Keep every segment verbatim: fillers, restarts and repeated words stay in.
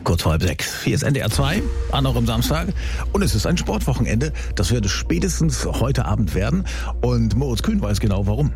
kurz vor halb sechs. Hier ist N D R zwei, an auch am Samstag. Und es ist ein Sportwochenende. Das wird es spätestens heute Abend werden. Und Moritz Kühn weiß genau warum.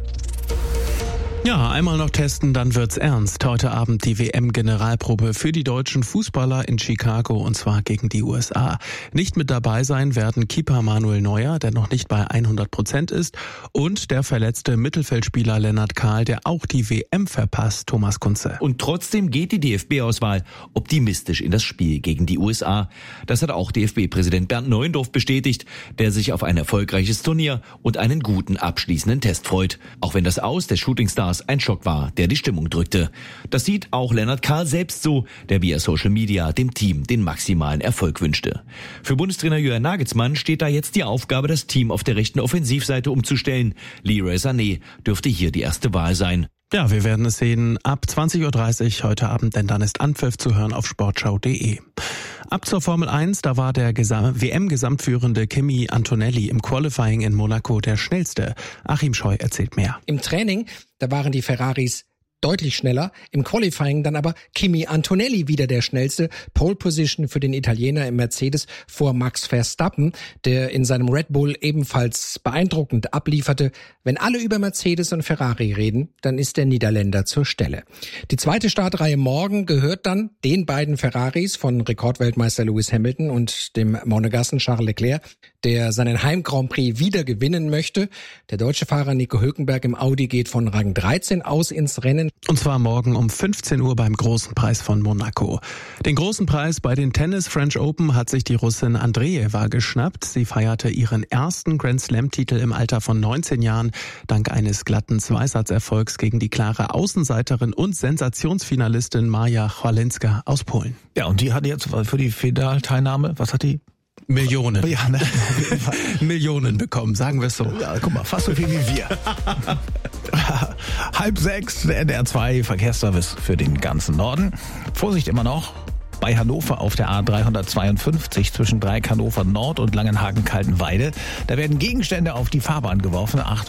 Ja, einmal noch testen, dann wird's ernst. Heute Abend die W M-Generalprobe für die deutschen Fußballer in Chicago, und zwar gegen die U S A. Nicht mit dabei sein werden Keeper Manuel Neuer, der noch nicht bei hundert Prozent ist, und der verletzte Mittelfeldspieler Lennart Kahl, der auch die W M verpasst, Thomas Kunze. Und trotzdem geht die D F B-Auswahl optimistisch in das Spiel gegen die U S A. Das hat auch D F B-Präsident Bernd Neuendorf bestätigt, der sich auf ein erfolgreiches Turnier und einen guten abschließenden Test freut. Auch wenn das Aus der Shootingstars ein Schock war, der die Stimmung drückte. Das sieht auch Lennart Kahl selbst so, der via Social Media dem Team den maximalen Erfolg wünschte. Für Bundestrainer Jürgen Nagelsmann steht da jetzt die Aufgabe, das Team auf der rechten Offensivseite umzustellen. Leroy Sané dürfte hier die erste Wahl sein. Ja, wir werden es sehen ab zwanzig Uhr dreißig heute Abend, denn dann ist Anpfiff zu hören auf sportschau punkt de. Ab zur Formel eins, da war der Gesam- W M-Gesamtführende Kimi Antonelli im Qualifying in Monaco der schnellste. Achim Scheu erzählt mehr. Im Training, da waren die Ferraris deutlich schneller, im Qualifying dann aber Kimi Antonelli wieder der schnellste. Pole Position für den Italiener im Mercedes vor Max Verstappen, der in seinem Red Bull ebenfalls beeindruckend ablieferte. Wenn alle über Mercedes und Ferrari reden, dann ist der Niederländer zur Stelle. Die zweite Startreihe morgen gehört dann den beiden Ferraris von Rekordweltmeister Lewis Hamilton und dem Monegassen Charles Leclerc, der seinen Heim-Grand Prix wieder gewinnen möchte. Der deutsche Fahrer Nico Hülkenberg im Audi geht von Rang dreizehn aus ins Rennen. Und zwar morgen um fünfzehn Uhr beim Großen Preis von Monaco. Den Großen Preis bei den Tennis French Open hat sich die Russin Andreeva geschnappt. Sie feierte ihren ersten Grand Slam-Titel im Alter von neunzehn Jahren, dank eines glatten Zweisatzerfolgs gegen die klare Außenseiterin und Sensationsfinalistin Maja Chwalinska aus Polen. Ja, und die hat jetzt für die Finalteilnahme, was hat die? Millionen. Ja, ne? Millionen bekommen, sagen wir es so. Ja, guck mal, fast so viel wie wir. Halb sechs, der N D R zwei Verkehrsservice für den ganzen Norden. Vorsicht immer noch bei Hannover auf der A dreihundertzweiundfünfzig zwischen Dreieck Hannover Nord und Langenhagen-Kaltenweide. Da werden Gegenstände auf die Fahrbahn geworfen. Achtung.